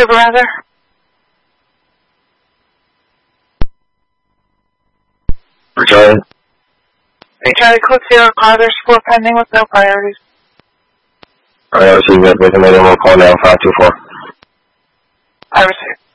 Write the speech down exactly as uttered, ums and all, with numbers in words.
brother? For Charlie? Hey, Charlie, code zero, car, there's four pending with no priorities. Alright, I received that. Make another one call now, five two four. I received.